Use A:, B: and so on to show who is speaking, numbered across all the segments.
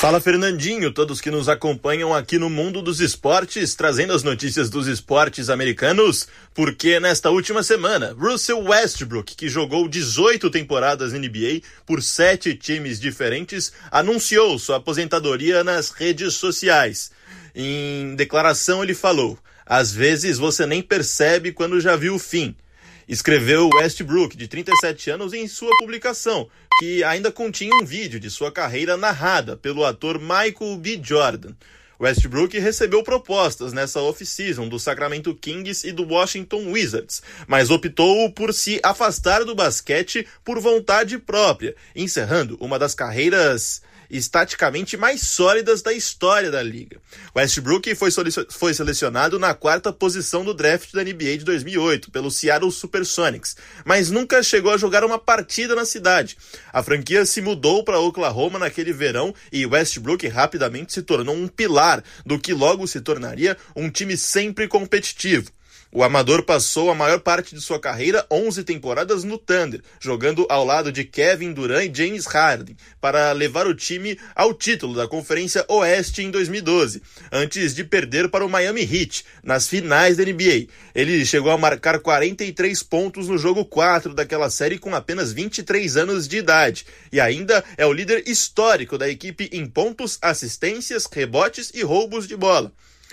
A: Fala, Fernandinho, todos que nos acompanham aqui no Mundo dos Esportes, trazendo as notícias dos esportes americanos, porque nesta última semana, Russell Westbrook, que jogou 18 temporadas na NBA por 7 times diferentes, anunciou sua aposentadoria nas redes sociais. Em declaração ele falou: "Às vezes você nem percebe quando já viu o fim", escreveu Westbrook, de 37 anos, em sua publicação, que ainda continha um vídeo de sua carreira narrada pelo ator Michael B. Jordan. Westbrook recebeu propostas nessa off-season do Sacramento Kings e do Washington Wizards, mas optou por se afastar do basquete por vontade própria, encerrando uma das carreiras estaticamente mais sólidas da história da liga. Westbrook foi selecionado na 4ª posição do draft da NBA de 2008 pelo Seattle Supersonics, mas nunca chegou a jogar uma partida na cidade. A franquia se mudou para Oklahoma naquele verão e Westbrook rapidamente se tornou um pilar do que logo se tornaria um time sempre competitivo. O amador passou a maior parte de sua carreira, 11 temporadas, no Thunder, jogando ao lado de Kevin Durant e James Harden, para levar o time ao título da Conferência Oeste em 2012, antes de perder para o Miami Heat, nas finais da NBA. Ele chegou a marcar 43 pontos no jogo 4 daquela série com apenas 23 anos de idade, e ainda é o líder histórico da equipe em pontos, assistências, rebotes e roubos de bola.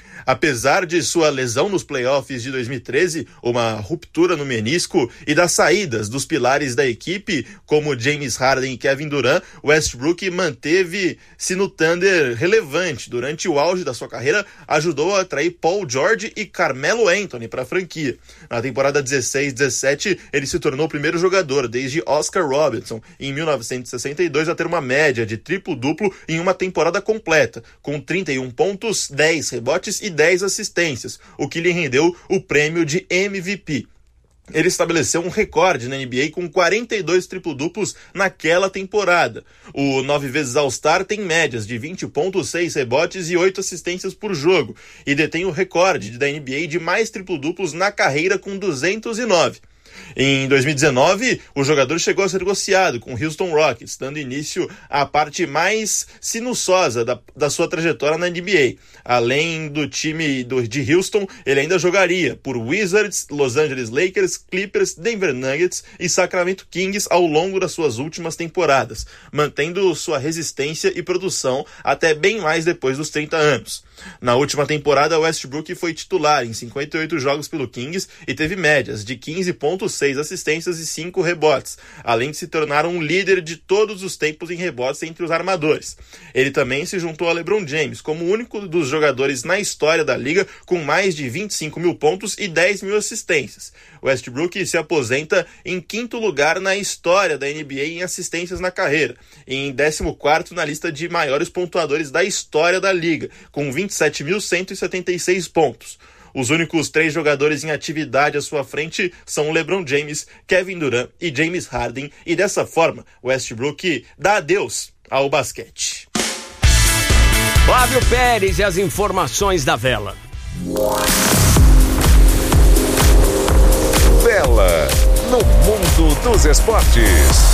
A: Apesar de sua lesão nos playoffs de 2013, uma ruptura no menisco e das saídas dos pilares da equipe, como James Harden e Kevin Durant, Westbrook manteve-se no Thunder relevante. Durante o auge da sua carreira, ajudou a atrair Paul George e Carmelo Anthony para a franquia. Na temporada 16-17, ele se tornou o primeiro jogador desde Oscar Robertson, em 1962, a ter uma média de triplo-duplo em uma temporada completa, com 31 pontos, 10 rebotes e 10 assistências, o que lhe rendeu o prêmio de MVP. Ele estabeleceu um recorde na NBA com 42 triplo-duplos naquela temporada. O 9 vezes All-Star tem médias de 20 pontos, 6 rebotes e 8 assistências por jogo, e detém o recorde da NBA de mais triplo-duplos na carreira com 209. Em 2019, o jogador chegou a ser negociado com o Houston Rockets, dando início à parte mais sinuosa da sua trajetória na NBA. Além do time de Houston, ele ainda jogaria por Wizards, Los Angeles Lakers, Clippers, Denver Nuggets e Sacramento Kings ao longo das suas últimas temporadas, mantendo sua resistência e produção até bem mais depois dos 30 anos. Na última temporada, Westbrook foi titular em 58 jogos pelo Kings e teve médias de 15 pontos, 6 assistências e 5 rebotes, além de se tornar um líder de todos os tempos em rebotes entre os armadores. Ele também se juntou a LeBron James como o único dos jogadores na história da liga com mais de 25 mil pontos e 10 mil assistências. Westbrook se aposenta em 5º lugar na história da NBA em assistências na carreira, e em 14º na lista de maiores pontuadores da história da liga, com 27.176 pontos. Os únicos 3 jogadores em atividade à sua frente são LeBron James, Kevin Durant e James Harden, e dessa forma, Westbrook dá adeus ao basquete.
B: Flávio Pérez e as informações da Vela.
C: Vela, no mundo dos esportes.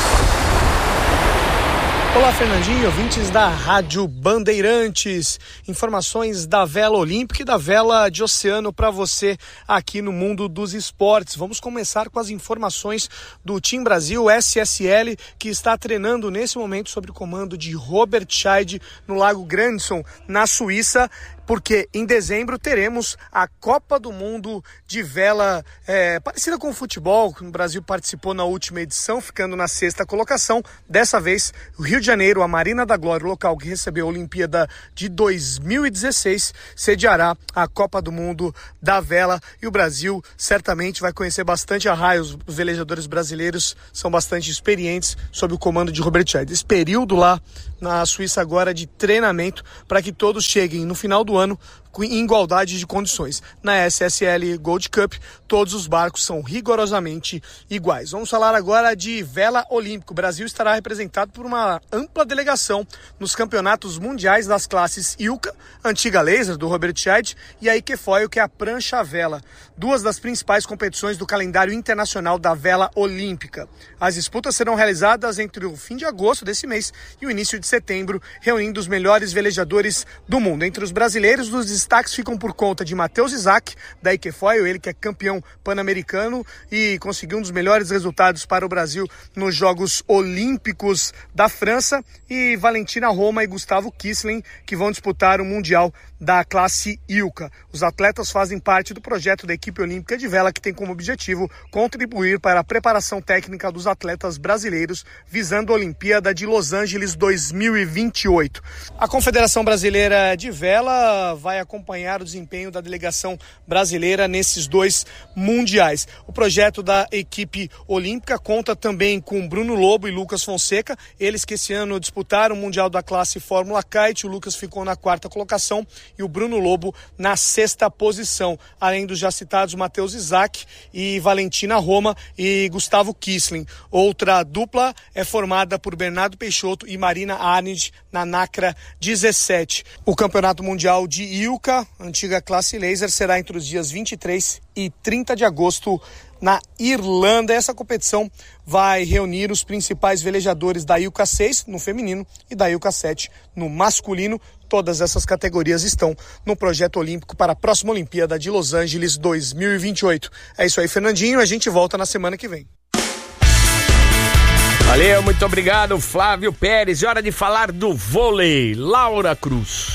D: Olá, Fernandinho, ouvintes da Rádio Bandeirantes. Informações da vela olímpica e da vela de oceano para você aqui no Mundo dos Esportes. Vamos começar com as informações do Team Brasil SSL, que está treinando nesse momento sob o comando de Robert Scheid no Lago Grandson, na Suíça, porque em dezembro teremos a Copa do Mundo de vela parecida com o futebol, que o Brasil participou na última edição, ficando na 6ª colocação. Dessa vez, o Rio de Janeiro, a Marina da Glória, o local que recebeu a Olimpíada de 2016, sediará a Copa do Mundo da vela, e o Brasil certamente vai conhecer bastante a raia. Os velejadores brasileiros são bastante experientes sob o comando de Robert Scheid. Esse período lá na Suíça agora de treinamento para que todos cheguem no final do ano em igualdade de condições. Na SSL Gold Cup, todos os barcos são rigorosamente iguais. Vamos falar agora de vela olímpico. O Brasil estará representado por uma ampla delegação nos campeonatos mundiais das classes ILCA, antiga laser do Robert Scheid, e a Ikefoil, que é a prancha à vela, duas das principais competições do calendário internacional da vela olímpica. As disputas serão realizadas entre o fim de agosto desse mês e o início de setembro, reunindo os melhores velejadores do mundo. Entre os brasileiros, os destaques ficam por conta de Matheus Isaac, da Ikefoil, ele que é campeão pan-americano e conseguiu um dos melhores resultados para o Brasil nos Jogos Olímpicos da França, e Valentina Roma e Gustavo Kissling, que vão disputar o Mundial da classe ILCA. Os atletas fazem parte do projeto da equipe olímpica de vela, que tem como objetivo contribuir para a preparação técnica dos atletas brasileiros, visando a Olimpíada de Los Angeles 2028. A Confederação Brasileira de Vela vai acompanhar o desempenho da delegação brasileira nesses dois mundiais. O projeto da equipe olímpica conta também com Bruno Lobo e Lucas Fonseca, eles que esse ano disputaram o Mundial da classe Fórmula Kite. O Lucas ficou na 4ª colocação e o Bruno Lobo na 6ª posição, além dos já citados Matheus Isaac e Valentina Roma e Gustavo Kissling. Outra dupla é formada por Bernardo Peixoto e Marina Arndt na NACRA 17. O Campeonato Mundial de ILCA, antiga classe laser, será entre os dias 23 e 30 de agosto na Irlanda. Essa competição vai reunir os principais velejadores da ILCA 6 no feminino e da ILCA 7 no masculino. Todas essas categorias estão no projeto olímpico para a próxima Olimpíada de Los Angeles 2028. É isso aí, Fernandinho. A gente volta na semana que vem.
B: Valeu, muito obrigado, Flávio Pérez. É hora de falar do vôlei. Laura Cruz.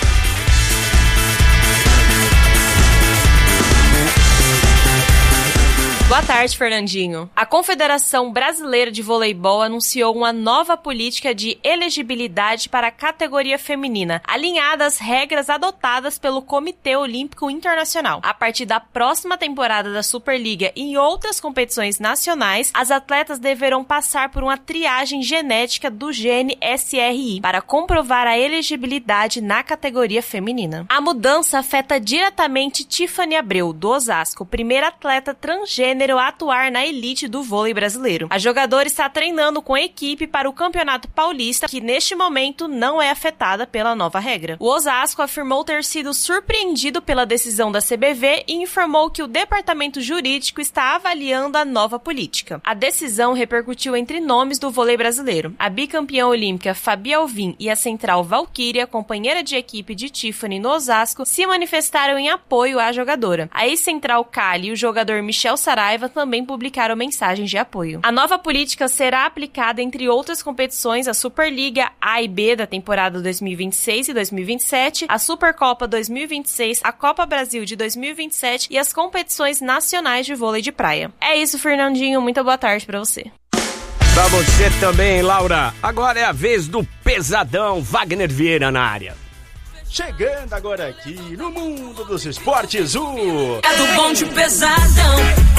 E: Boa tarde, Fernandinho. A Confederação Brasileira de Voleibol anunciou uma nova política de elegibilidade para a categoria feminina, alinhada às regras adotadas pelo Comitê Olímpico Internacional. A partir da próxima temporada da Superliga e em outras competições nacionais, as atletas deverão passar por uma triagem genética do gene SRI para comprovar a elegibilidade na categoria feminina. A mudança afeta diretamente Tiffany Abreu, do Osasco, primeira atleta transgênero a atuar na elite do vôlei brasileiro. A jogadora está treinando com a equipe para o Campeonato Paulista, que neste momento não é afetada pela nova regra. O Osasco afirmou ter sido surpreendido pela decisão da CBV e informou que o departamento jurídico está avaliando a nova política. A decisão repercutiu entre nomes do vôlei brasileiro. A bicampeã olímpica Fabi Alvim e a central Valquíria, companheira de equipe de Tiffany no Osasco, se manifestaram em apoio à jogadora. A ex-central Kali e o jogador Michel Saraiva também publicaram mensagens de apoio. A nova política será aplicada entre outras competições, a Superliga A e B da temporada 2026 e 2027, a Supercopa 2026, a Copa Brasil de 2027 e as competições nacionais de vôlei de praia. É isso, Fernandinho. Muito boa tarde pra você.
B: Pra você também, Laura. Agora é a vez do Pesadão. Wagner Vieira na área.
F: Chegando agora aqui no mundo dos esportes, o...
G: É do bonde pesadão.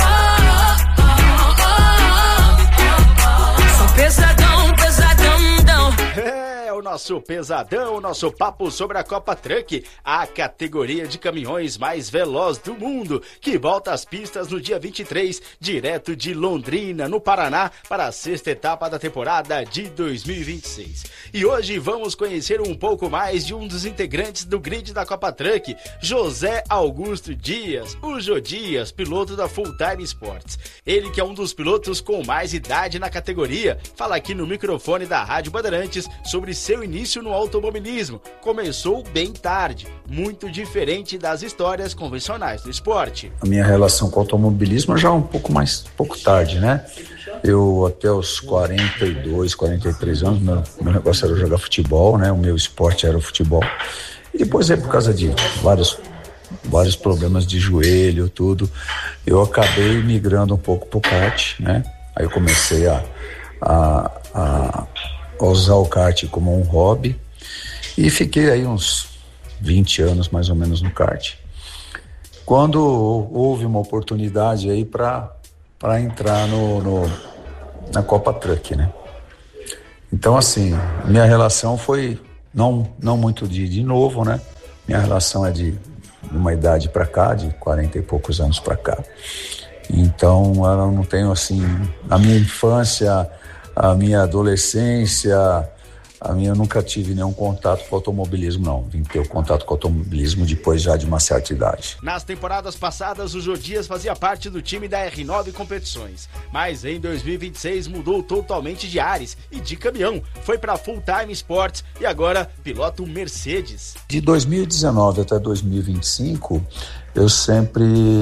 G: Sou pesadão, pesadão.
F: É o nosso pesadão, o nosso papo sobre a Copa Truck, a categoria de caminhões mais veloz do mundo, que volta às pistas no dia 23, direto de Londrina, no Paraná, para a 6ª etapa da temporada de 2026. E hoje vamos conhecer um pouco mais de um dos integrantes do grid da Copa Truck, José Augusto Dias, o Jô Dias, piloto da Full Time Sports. Ele que é um dos pilotos com mais idade na categoria, fala aqui no microfone da Rádio Bandeirantes sobre seu início no automobilismo. Começou bem tarde, muito diferente das histórias convencionais do esporte.
H: A minha relação com o automobilismo já é um pouco tarde, né? Eu até os 42, 43 anos, meu negócio era jogar futebol, né? O meu esporte era o futebol. E depois por causa de vários problemas de joelho, tudo, eu acabei migrando um pouco pro kart, né? Aí eu comecei a usar o kart como um hobby e fiquei aí uns 20 anos mais ou menos no kart. Quando houve uma oportunidade aí para entrar na Copa Truck, né? Então assim, minha relação foi não muito de novo, né? Minha relação é de uma idade para cá, de 40 e poucos anos para cá. Então, eu não tenho assim, a minha infância, a minha adolescência, eu nunca tive nenhum contato com automobilismo, não. Vim ter o contato com automobilismo depois já de uma certa idade.
F: Nas temporadas passadas, o Jodias fazia parte do time da R9 Competições, mas em 2026 mudou totalmente de ares e de caminhão. Foi para Full Time Sports e agora pilota um Mercedes.
H: De 2019 até 2025, eu sempre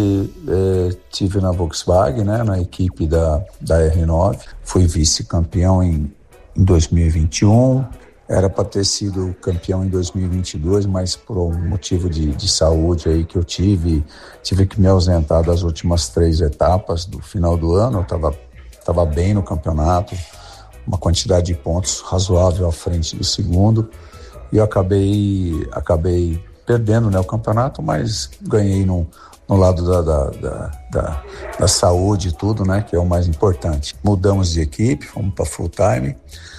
H: tive na Volkswagen, né, na equipe da R9. Fui vice-campeão em 2021, era para ter sido campeão em 2022, mas por um motivo de saúde aí que eu tive que me ausentar das últimas 3 etapas do final do ano. Eu tava bem no campeonato, uma quantidade de pontos razoável à frente do segundo, e eu acabei perdendo, né, o campeonato, mas ganhei no lado da saúde e tudo, né, que é o mais importante. Mudamos de equipe, fomos para Full Time,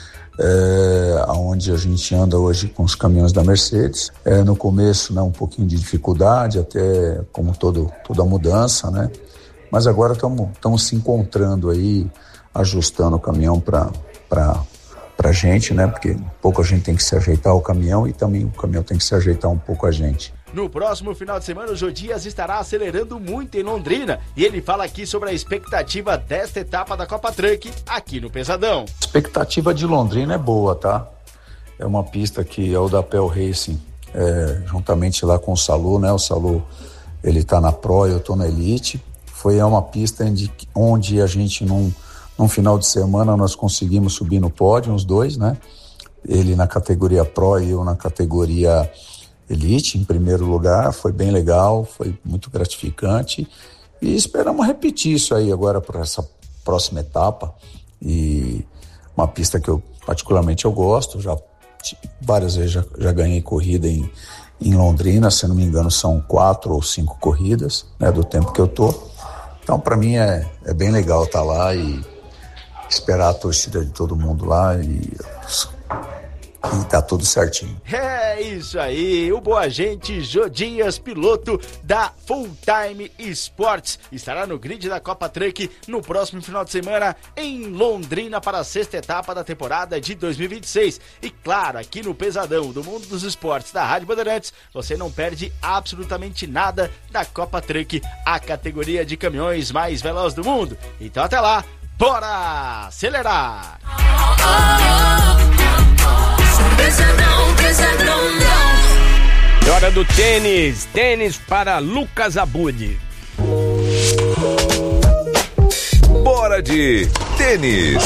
H: onde a gente anda hoje com os caminhões da Mercedes. No começo, né, um pouquinho de dificuldade, até como toda mudança, né, mas agora estamos se encontrando aí, ajustando o caminhão pra gente, né, porque um pouco a gente tem que se ajeitar ao caminhão e também o caminhão tem que se ajeitar um pouco a gente.
F: No próximo final de semana, o Jodias estará acelerando muito em Londrina e ele fala aqui sobre a expectativa desta etapa da Copa Truck aqui no Pesadão.
H: A expectativa de Londrina é boa, tá? É uma pista que é o da Pel Racing, juntamente lá com o Salu, né? O Salu, ele tá na Pro, eu tô na Elite. Foi uma pista onde a gente, num final de semana, nós conseguimos subir no pódio, os dois, né? Ele na categoria Pro e eu na categoria Elite, em primeiro lugar. Foi bem legal, foi muito gratificante e esperamos repetir isso aí agora para essa próxima etapa. E uma pista que eu particularmente gosto, já várias vezes já ganhei corrida em Londrina, se não me engano são 4 ou 5 corridas, né, do tempo que eu tô. Então para mim é bem legal estar lá e esperar a torcida de todo mundo lá e tá tudo certinho.
F: É isso aí, o boa gente Jodias, piloto da Full Time Sports, estará no grid da Copa Truck no próximo final de semana em Londrina para a 6ª etapa da temporada de 2026. E claro, aqui no Pesadão do Mundo dos Esportes da Rádio Bandeirantes, você não perde absolutamente nada da Copa Truck, a categoria de caminhões mais veloz do mundo. Então até lá, bora acelerar!
G: Pesadão, pesadão,
B: É hora do tênis. Tênis para Lucas Abud.
C: Bora de tênis.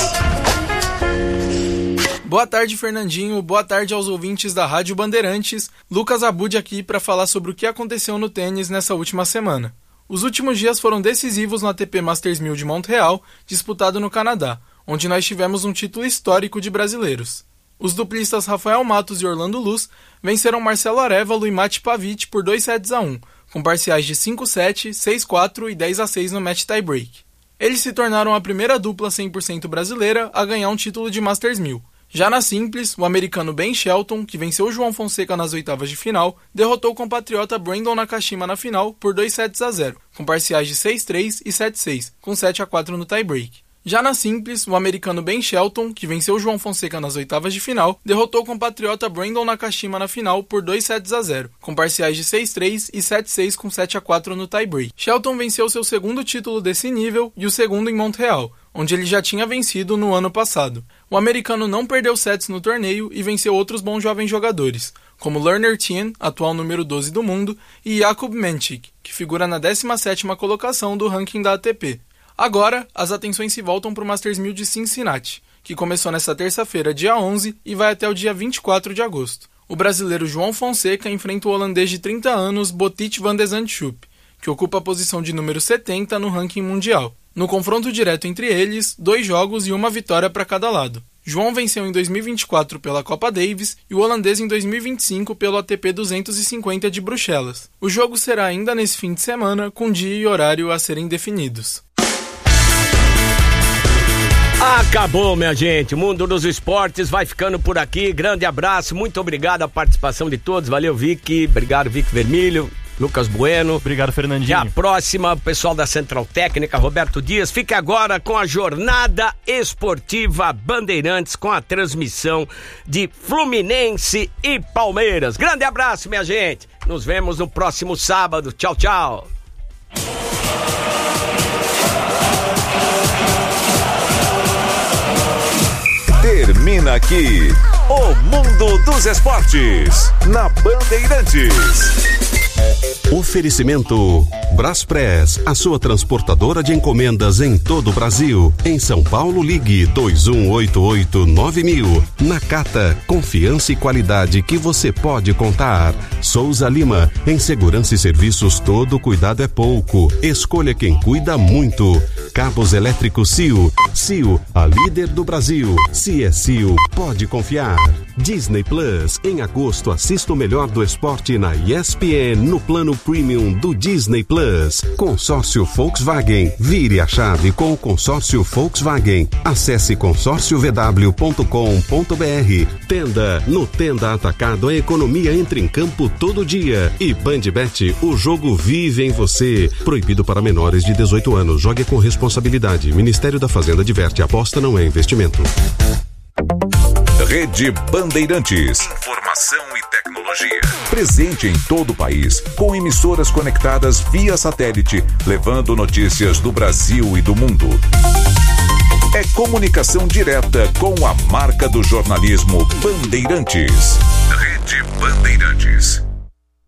I: Boa tarde, Fernandinho. Boa tarde aos ouvintes da Rádio Bandeirantes. Lucas Abud aqui para falar sobre o que aconteceu no tênis nessa última semana. Os últimos dias foram decisivos no ATP Masters 1000 de Montreal, disputado no Canadá, onde nós tivemos um título histórico de brasileiros. Os duplistas Rafael Matos e Orlando Luz venceram Marcelo Arévalo e Mate Pavic por 2-1, com parciais de 5-7, 6-4 e 10-6 no match tie-break. Eles se tornaram a primeira dupla 100% brasileira a ganhar um título de Masters 1000. Já na simples, o americano Ben Shelton, que venceu João Fonseca nas oitavas de final, derrotou o compatriota Brandon Nakashima na final por 2-0, com parciais de 6-3 e 7-6, com 7-4 no tie-break. Já na simples, o americano Ben Shelton, que venceu João Fonseca nas oitavas de final, derrotou o compatriota Brandon Nakashima na final por 2-0, com parciais de 6-3 e 7-6 com 7-4 no tie-break. Shelton venceu seu segundo título desse nível e o segundo em Montreal, onde ele já tinha vencido no ano passado. O americano não perdeu sets no torneio e venceu outros bons jovens jogadores, como Lerner Tien, atual número 12 do mundo, e Jakub Menchik, que figura na 17ª colocação do ranking da ATP. Agora, as atenções se voltam para o Masters 1000 de Cincinnati, que começou nesta terça-feira, dia 11, e vai até o dia 24 de agosto. O brasileiro João Fonseca enfrenta o holandês de 30 anos Botic van de Zandschulp, que ocupa a posição de número 70 no ranking mundial. No confronto direto entre eles, 2 jogos e 1 vitória para cada lado. João venceu em 2024 pela Copa Davis e o holandês em 2025 pelo ATP 250 de Bruxelas. O jogo será ainda nesse fim de semana, com dia e horário a serem definidos.
B: Acabou, minha gente. O Mundo dos Esportes vai ficando por aqui. Grande abraço, muito obrigado a participação de todos. Valeu, Vicky. Obrigado, Vicky Vermilho. Lucas Bueno.
J: Obrigado, Fernandinho.
B: E a próxima, pessoal da Central Técnica, Roberto Dias. Fique agora com a Jornada Esportiva Bandeirantes, com a transmissão de Fluminense e Palmeiras. Grande abraço, minha gente. Nos vemos no próximo sábado. Tchau, tchau.
C: Termina aqui o Mundo dos Esportes, na Bandeirantes.
K: Oferecimento Braspress, a sua transportadora de encomendas em todo o Brasil. Em São Paulo, ligue 2188-9000. Nakata, confiança e qualidade que você pode contar. Souza Lima, em segurança e serviços todo cuidado é pouco. Escolha quem cuida muito. Cabos elétricos CIO. CIO, a líder do Brasil. Se é CIO, pode confiar. Disney Plus, em agosto assista o melhor do esporte na ESPN no plano Premium do Disney Plus. Consórcio Volkswagen. Vire a chave com o consórcio Volkswagen. Acesse consórciovw.com.br. Tenda. No Tenda Atacado, a economia entra em campo todo dia. E Bandbet, o jogo vive em você. Proibido para menores de 18 anos. Jogue com responsabilidade. Ministério da Fazenda adverte: aposta não é investimento.
C: Rede Bandeirantes. Informação e tecnologia. Presente em todo o país, com emissoras conectadas via satélite, levando notícias do Brasil e do mundo. É comunicação direta com a marca do jornalismo Bandeirantes. Rede Bandeirantes.